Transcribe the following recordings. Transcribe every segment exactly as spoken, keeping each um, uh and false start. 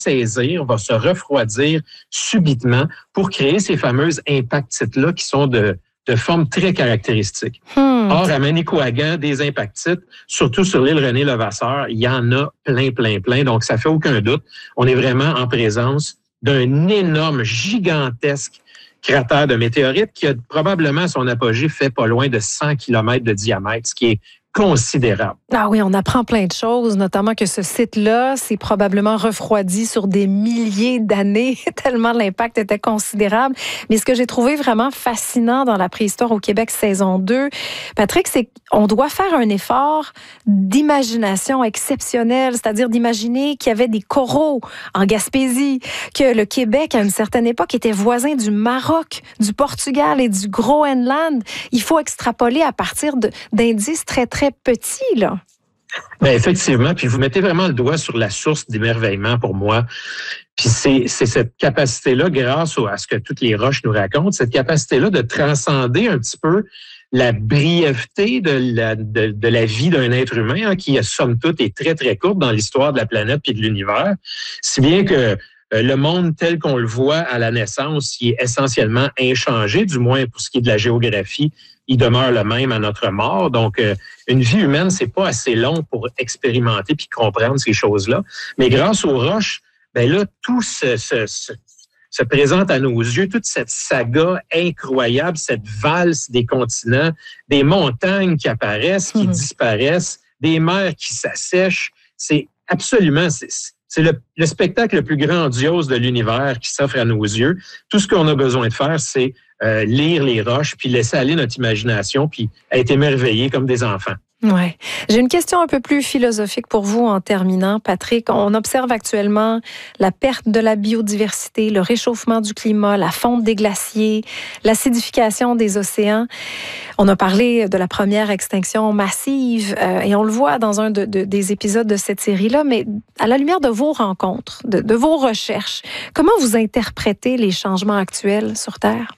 saisir, va se refroidir subitement pour créer ces fameuses impactites-là qui sont de, de forme très caractéristique. Hmm. Or, à Manicouagan, des impactites, surtout sur l'île René-Levasseur, il y en a plein, plein, plein. Donc, ça fait aucun doute. On est vraiment en présence d'un énorme, gigantesque cratère de météorite qui a probablement son apogée fait pas loin de cent kilomètres de diamètre, ce qui est considérable. Ah oui, on apprend plein de choses, notamment que ce site-là s'est probablement refroidi sur des milliers d'années, tellement l'impact était considérable. Mais ce que j'ai trouvé vraiment fascinant dans la préhistoire au Québec saison deux, Patrick, c'est qu'on doit faire un effort d'imagination exceptionnel, c'est-à-dire d'imaginer qu'il y avait des coraux en Gaspésie, que le Québec, à une certaine époque, était voisin du Maroc, du Portugal et du Groenland. Il faut extrapoler à partir de, d'indices très, très très petit, là. Bien, effectivement, puis vous mettez vraiment le doigt sur la source d'émerveillement pour moi. Puis c'est, c'est cette capacité-là, grâce à ce que toutes les roches nous racontent, cette capacité-là de transcender un petit peu la brièveté de la, de, de la vie d'un être humain, hein, qui, somme toute, est très, très courte dans l'histoire de la planète puis de l'univers. Si bien que le monde tel qu'on le voit à la naissance, il est essentiellement inchangé, du moins pour ce qui est de la géographie, il demeure le même à notre mort. Donc, euh, une vie humaine, c'est pas assez long pour expérimenter puis comprendre ces choses-là. Mais grâce aux roches, ben là, tout se, se, se, se présente à nos yeux, toute cette saga incroyable, cette valse des continents, des montagnes qui apparaissent, qui mmh. disparaissent, des mers qui s'assèchent. C'est absolument... C'est, C'est le, le spectacle le plus grandiose de l'univers qui s'offre à nos yeux. Tout ce qu'on a besoin de faire, c'est euh, lire les roches, puis laisser aller notre imagination, puis être émerveillé comme des enfants. Ouais. J'ai une question un peu plus philosophique pour vous en terminant, Patrick. On observe actuellement la perte de la biodiversité, le réchauffement du climat, la fonte des glaciers, l'acidification des océans. On a parlé de la première extinction massive euh, et on le voit dans un de, de, des épisodes de cette série-là, mais à la lumière de vos rencontres, de, de vos recherches, comment vous interprétez les changements actuels sur Terre?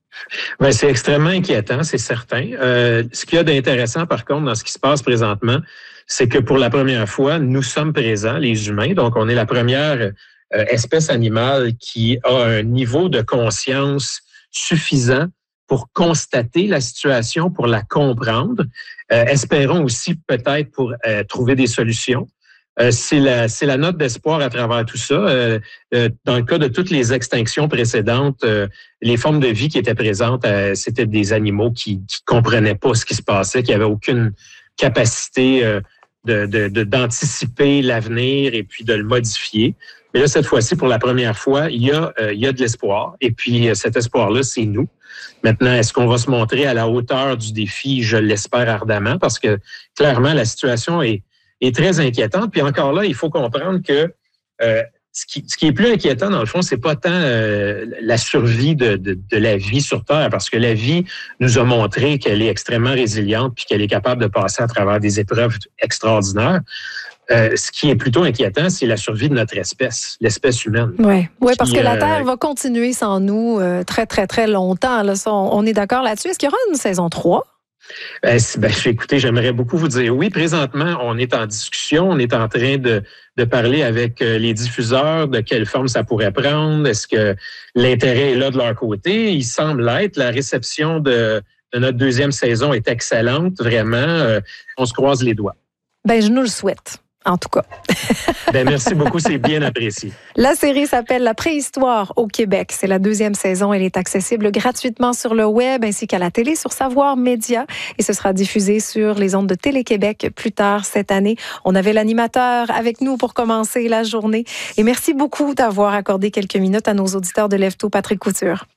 Bien, c'est extrêmement inquiétant, c'est certain. Euh, ce qu'il y a d'intéressant, par contre, dans ce qui se passe présentement, c'est que pour la première fois, nous sommes présents, les humains. Donc, on est la première euh, espèce animale qui a un niveau de conscience suffisant pour constater la situation, pour la comprendre. Euh, espérons aussi peut-être pour euh, trouver des solutions. Euh, c'est la, c'est la note d'espoir à travers tout ça. Euh, euh, dans le cas de toutes les extinctions précédentes, euh, les formes de vie qui étaient présentes, euh, c'était des animaux qui qui comprenaient pas ce qui se passait, qui avaient aucune capacité euh, de, de, de d'anticiper l'avenir et puis de le modifier. Mais là, cette fois-ci, pour la première fois, il y a euh, il y a de l'espoir. Et puis cet espoir-là, c'est nous. Maintenant, est-ce qu'on va se montrer à la hauteur du défi? Je l'espère ardemment, parce que clairement, la situation est est très inquiétante. Puis encore là, il faut comprendre que euh, ce, qui, ce qui est plus inquiétant, dans le fond, c'est pas tant euh, la survie de, de, de la vie sur Terre, parce que la vie nous a montré qu'elle est extrêmement résiliente puis qu'elle est capable de passer à travers des épreuves extraordinaires. Euh, ce qui est plutôt inquiétant, c'est la survie de notre espèce, l'espèce humaine. Oui, ouais, parce que euh, la Terre va continuer sans nous euh, très, très, très longtemps. Là. Ça, on, on est d'accord là-dessus. Est-ce qu'il y aura une saison trois? Ben, ben, écoutez, j'aimerais beaucoup vous dire oui. Présentement, on est en discussion, on est en train de, de parler avec les diffuseurs de quelle forme ça pourrait prendre. Est-ce que l'intérêt est là de leur côté? Il semble l'être. La réception de, de notre deuxième saison est excellente, vraiment. Euh, on se croise les doigts. Ben, je nous le souhaite. En tout cas. Ben, merci beaucoup, c'est bien apprécié. La série s'appelle La préhistoire au Québec. C'est la deuxième saison. Elle est accessible gratuitement sur le web ainsi qu'à la télé sur Savoir Média. Et ce sera diffusé sur les ondes de Télé-Québec plus tard cette année. On avait l'animateur avec nous pour commencer la journée. Et merci beaucoup d'avoir accordé quelques minutes à nos auditeurs de Lève-Tôt, Patrick Couture.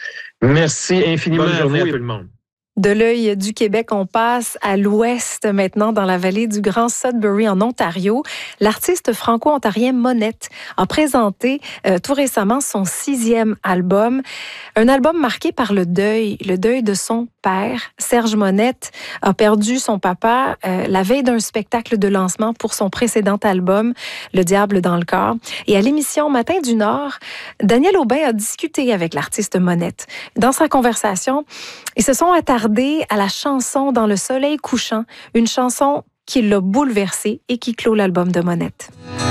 Merci infiniment. Bonne journée à tout le monde. De l'œil du Québec, on passe à l'ouest maintenant, dans la vallée du Grand Sudbury en Ontario. L'artiste franco-ontarien Monette a présenté euh, tout récemment son sixième album. Un album marqué par le deuil, le deuil de son père. Serge Monette a perdu son papa euh, la veille d'un spectacle de lancement pour son précédent album, Le Diable dans le corps. Et à l'émission Matin du Nord, Daniel Aubin a discuté avec l'artiste Monette. Dans sa conversation, ils se sont attardés à la chanson Dans le soleil couchant, une chanson qui l'a bouleversé et qui clôt l'album de Monette.